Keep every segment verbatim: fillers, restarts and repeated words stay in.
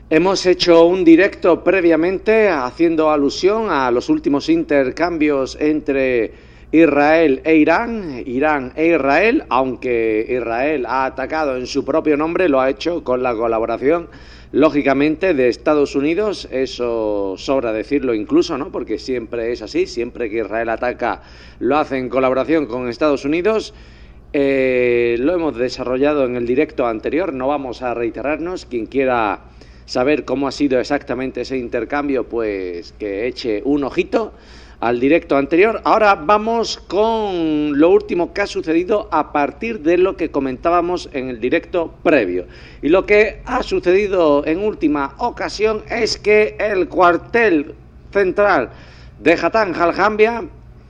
Hemos hecho un directo previamente haciendo alusión a los últimos intercambios entre Israel e Irán, Irán e Israel, aunque Israel ha atacado en su propio nombre, lo ha hecho con la colaboración, lógicamente, de Estados Unidos. Eso sobra decirlo incluso, ¿no? Porque siempre es así, siempre que Israel ataca lo hace en colaboración con Estados Unidos. Eh, lo hemos desarrollado en el directo anterior, no vamos a reiterarnos. Quien quiera saber cómo ha sido exactamente ese intercambio, pues que eche un ojito al directo anterior. Ahora vamos con lo último que ha sucedido a partir de lo que comentábamos en el directo previo. Y lo que ha sucedido en última ocasión es que el cuartel central de Hatán al-Jambia,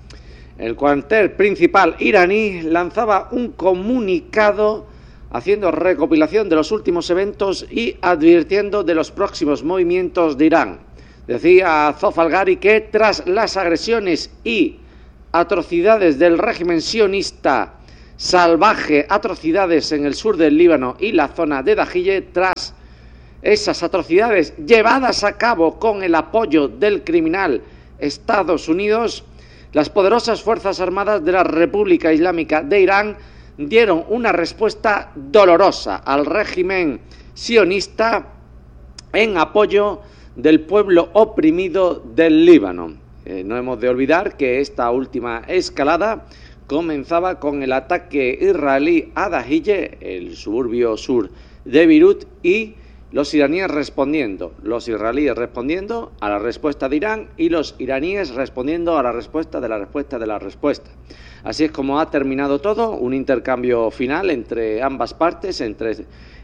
el cuartel principal iraní, lanzaba un comunicado haciendo recopilación de los últimos eventos y advirtiendo de los próximos movimientos de Irán. Decía Zof al-Ghari que tras las agresiones y atrocidades del régimen sionista salvaje, atrocidades en el sur del Líbano y la zona de Dajille, tras esas atrocidades llevadas a cabo con el apoyo del criminal Estados Unidos, las poderosas Fuerzas Armadas de la República Islámica de Irán dieron una respuesta dolorosa al régimen sionista en apoyo del pueblo oprimido del Líbano. Eh, no hemos de olvidar que esta última escalada comenzaba con el ataque israelí a Dajille, el suburbio sur de Beirut, y los iraníes respondiendo, los israelíes respondiendo a la respuesta de Irán y los iraníes respondiendo a la respuesta de la respuesta de la respuesta. Así es como ha terminado todo, un intercambio final entre ambas partes, entre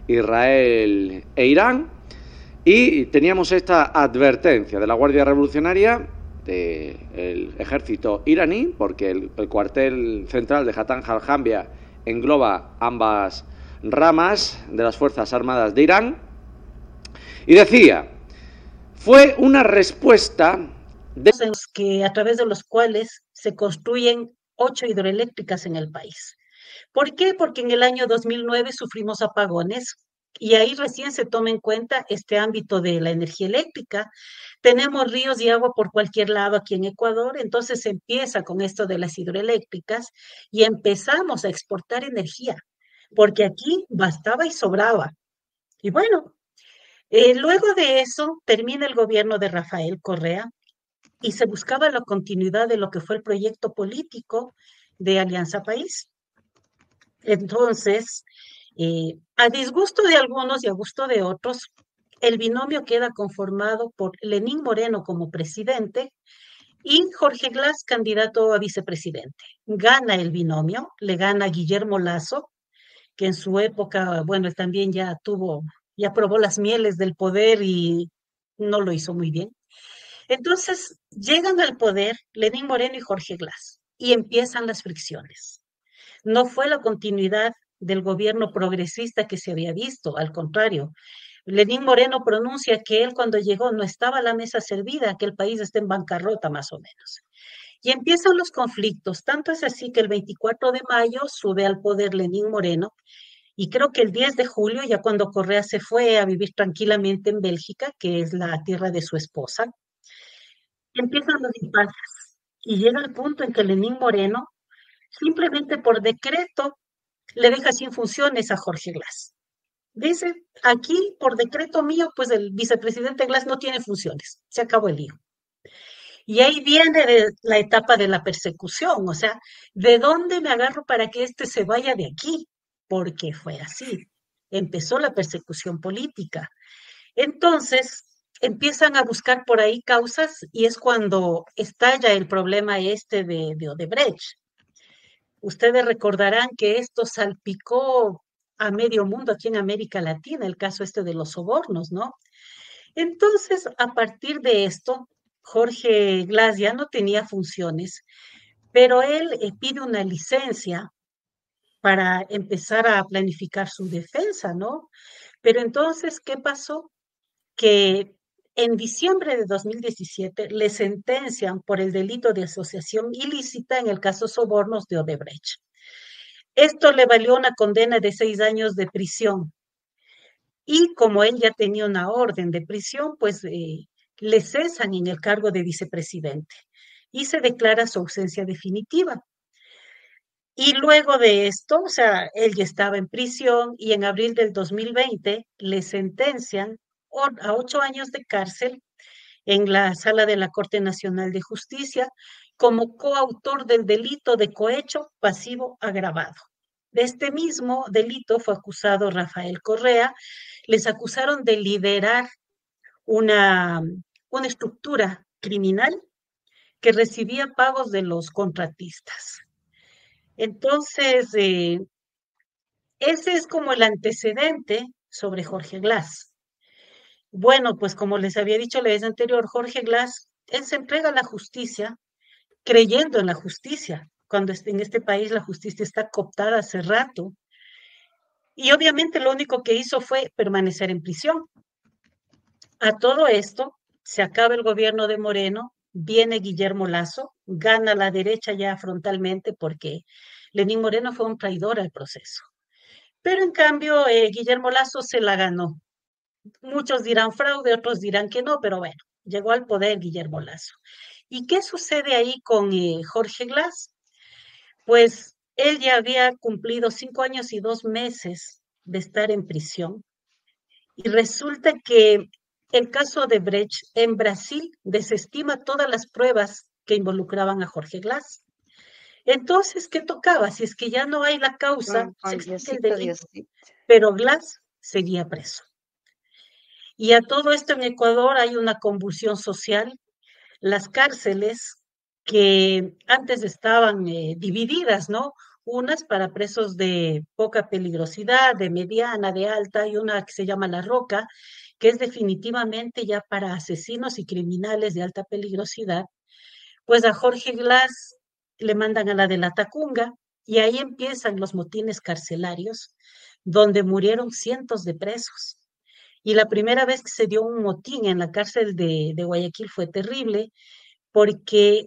Israel e Irán, y teníamos esta advertencia de la Guardia Revolucionaria, del ejército iraní, porque el, el cuartel central de Hatán al-Jambia engloba ambas ramas de las Fuerzas Armadas de Irán, y decía, fue una respuesta de... que a través de los cuales se construyen ocho hidroeléctricas en el país. ¿Por qué? Porque en el año dos mil nueve sufrimos apagones y ahí recién se toma en cuenta este ámbito de la energía eléctrica. Tenemos ríos y agua por cualquier lado aquí en Ecuador, entonces se empieza con esto de las hidroeléctricas y empezamos a exportar energía, porque aquí bastaba y sobraba. Y bueno, eh, luego de eso termina el gobierno de Rafael Correa y se buscaba la continuidad de lo que fue el proyecto político de Alianza País. Entonces, eh, a disgusto de algunos y a gusto de otros, el binomio queda conformado por Lenín Moreno como presidente y Jorge Glass candidato a vicepresidente. Gana el binomio, le gana Guillermo Lasso, que en su época, bueno, él también ya tuvo, ya probó las mieles del poder y no lo hizo muy bien. Entonces llegan al poder Lenín Moreno y Jorge Glass y empiezan las fricciones. No fue la continuidad del gobierno progresista que se había visto, al contrario. Lenín Moreno pronuncia que él cuando llegó no estaba la mesa servida, que el país está en bancarrota más o menos. Y empiezan los conflictos, tanto es así que el veinticuatro de mayo sube al poder Lenín Moreno y creo que el diez de julio, ya cuando Correa se fue a vivir tranquilamente en Bélgica, que es la tierra de su esposa, empiezan los impases y llega el punto en que Lenín Moreno, simplemente por decreto, le deja sin funciones a Jorge Glass. Dice, aquí por decreto mío, pues el vicepresidente Glass no tiene funciones, se acabó el lío. Y ahí viene la etapa de la persecución, o sea, ¿de dónde me agarro para que este se vaya de aquí? Porque fue así, empezó la persecución política. Entonces, empiezan a buscar por ahí causas y es cuando estalla el problema este de, de Odebrecht. Ustedes recordarán que esto salpicó a medio mundo aquí en América Latina, el caso este de los sobornos, ¿no? Entonces, a partir de esto, Jorge Glass ya no tenía funciones, pero él eh, pide una licencia para empezar a planificar su defensa, ¿no? Pero entonces, ¿qué pasó? Que en diciembre de dos mil diecisiete le sentencian por el delito de asociación ilícita en el caso sobornos de Odebrecht. Esto le valió una condena de seis años de prisión. Y como él ya tenía una orden de prisión, pues eh, le cesan en el cargo de vicepresidente y se declara su ausencia definitiva. Y luego de esto, o sea, él ya estaba en prisión y en abril del dos mil veinte le sentencian a ocho años de cárcel en la sala de la Corte Nacional de Justicia como coautor del delito de cohecho pasivo agravado. De este mismo delito fue acusado Rafael Correa. Les acusaron de liderar una, una estructura criminal que recibía pagos de los contratistas. Entonces, eh, ese es como el antecedente sobre Jorge Glass. Bueno, pues como les había dicho la vez anterior, Jorge Glass, él se entrega a la justicia creyendo en la justicia, cuando en este país la justicia está cooptada hace rato. Y obviamente lo único que hizo fue permanecer en prisión. A todo esto, se acaba el gobierno de Moreno, viene Guillermo Lazo, gana la derecha ya frontalmente porque Lenín Moreno fue un traidor al proceso. Pero en cambio, eh, Guillermo Lazo se la ganó. Muchos dirán fraude, otros dirán que no, pero bueno, llegó al poder Guillermo Lazo. ¿Y qué sucede ahí con eh, Jorge Glass? Pues él ya había cumplido cinco años y dos meses de estar en prisión y resulta que el caso de Brecht en Brasil desestima todas las pruebas que involucraban a Jorge Glass. Entonces, ¿qué tocaba? Si es que ya no hay la causa, Ay, se ay, extingue el Diosito, delito, Diosito. pero Glass seguía preso. Y a todo esto en Ecuador hay una convulsión social. Las cárceles que antes estaban eh, divididas, ¿no? Unas para presos de poca peligrosidad, de mediana, de alta, y una que se llama La Roca, que es definitivamente ya para asesinos y criminales de alta peligrosidad. Pues a Jorge Glass le mandan a la de la Tacunga y ahí empiezan los motines carcelarios, donde murieron cientos de presos. Y la primera vez que se dio un motín en la cárcel de, de Guayaquil fue terrible, porque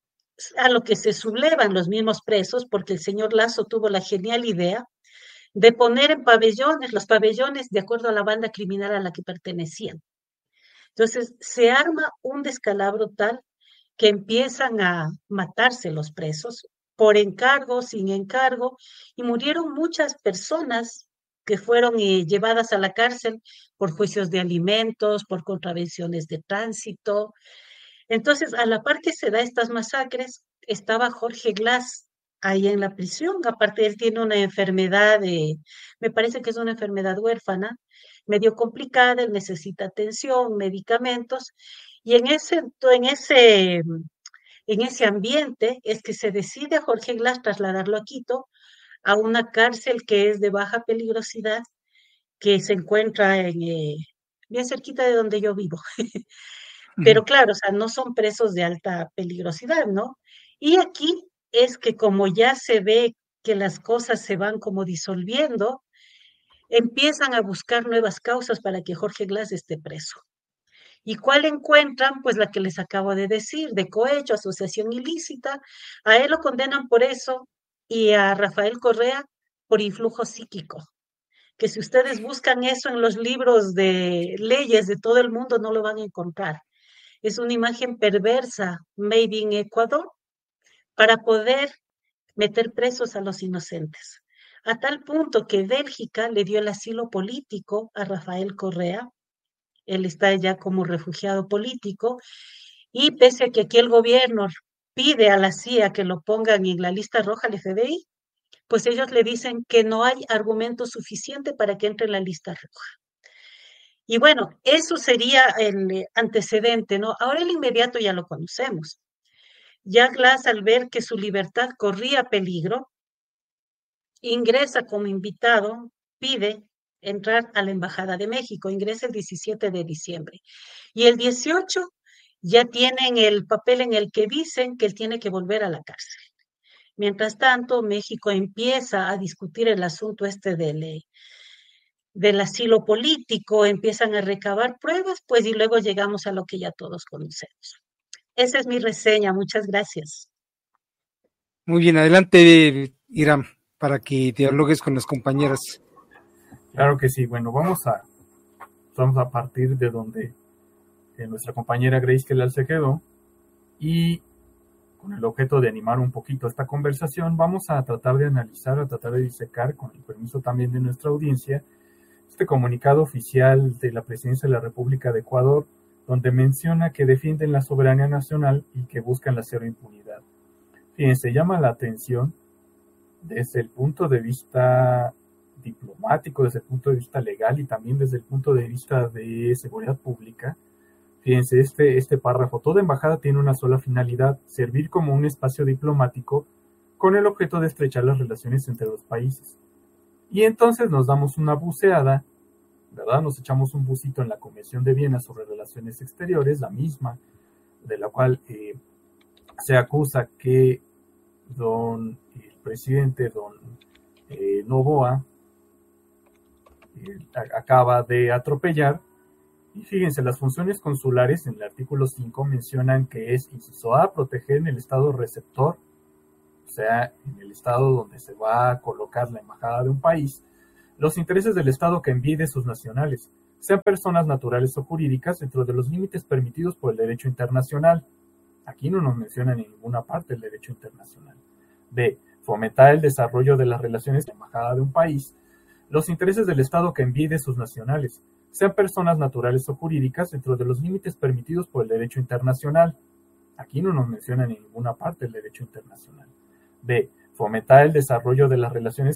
a lo que se sublevan los mismos presos, porque el señor Lazo tuvo la genial idea de poner en pabellones, los pabellones de acuerdo a la banda criminal a la que pertenecían. Entonces, se arma un descalabro tal que empiezan a matarse los presos por encargo, sin encargo, y murieron muchas personas que fueron eh, llevadas a la cárcel por juicios de alimentos, por contravenciones de tránsito. Entonces, a la par que se da estas masacres, estaba Jorge Glass ahí en la prisión. Aparte, él tiene una enfermedad, de, me parece que es una enfermedad huérfana, medio complicada, él necesita atención, medicamentos, y en ese, en ese, en ese ambiente es que se decide a Jorge Glass trasladarlo a Quito, a una cárcel que es de baja peligrosidad, que se encuentra en, eh, bien cerquita de donde yo vivo. Pero claro, o sea, no son presos de alta peligrosidad, ¿no? Y aquí es que como ya se ve que las cosas se van como disolviendo, empiezan a buscar nuevas causas para que Jorge Glass esté preso. ¿Y cuál encuentran? Pues la que les acabo de decir, de cohecho, asociación ilícita. A él lo condenan por eso y a Rafael Correa por influjo psíquico. Que si ustedes buscan eso en los libros de leyes de todo el mundo, no lo van a encontrar. Es una imagen perversa, made in Ecuador, para poder meter presos a los inocentes. A tal punto que Bélgica le dio el asilo político a Rafael Correa. Él está ya como refugiado político. Y pese a que aquí el gobierno pide a la C I A que lo pongan en la lista roja del F B I, pues ellos le dicen que no hay argumento suficiente para que entre en la lista roja. Y bueno, eso sería el antecedente, ¿no? Ahora el inmediato ya lo conocemos. Ya Glass, al ver que su libertad corría peligro, ingresa como invitado, pide entrar a la Embajada de México, ingresa el diecisiete de diciembre. Y el dieciocho ya tienen el papel en el que dicen que él tiene que volver a la cárcel. Mientras tanto, México empieza a discutir el asunto este del, del asilo político, empiezan a recabar pruebas, pues y luego llegamos a lo que ya todos conocemos. Esa es mi reseña, muchas gracias. Muy bien, adelante, Iram, para que dialogues con las compañeras. Claro que sí. Bueno, vamos a, vamos a partir de donde eh, nuestra compañera Grace Kelal se quedó, y con el objeto de animar un poquito esta conversación, vamos a tratar de analizar, a tratar de disecar, con el permiso también de nuestra audiencia, este comunicado oficial de la Presidencia de la República de Ecuador, donde menciona que defienden la soberanía nacional y que buscan la cero impunidad. Fíjense, llama la atención desde el punto de vista diplomático, desde el punto de vista legal y también desde el punto de vista de seguridad pública. Fíjense, este, este párrafo: toda embajada tiene una sola finalidad: servir como un espacio diplomático con el objeto de estrechar las relaciones entre los países. Y entonces nos damos una buceada, ¿verdad? Nos echamos un bucito en la Convención de Viena sobre Relaciones Exteriores, la misma de la cual eh, se acusa que don el presidente, don eh, Noboa, eh, acaba de atropellar. Y fíjense, las funciones consulares en el artículo cinco mencionan que es, inciso A, proteger en el estado receptor, o sea, en el estado donde se va a colocar la embajada de un país, los intereses del estado que envíe de sus nacionales, sean personas naturales o jurídicas, dentro de los límites permitidos por el derecho internacional. Aquí no nos mencionan en ninguna parte el derecho internacional. B, fomentar el desarrollo de las relaciones de la embajada de un país, los intereses del estado que envíe de sus nacionales, sean personas naturales o jurídicas, dentro de los límites permitidos por el derecho internacional. Aquí no nos mencionan en ninguna parte el derecho internacional. B, fomentar el desarrollo de las relaciones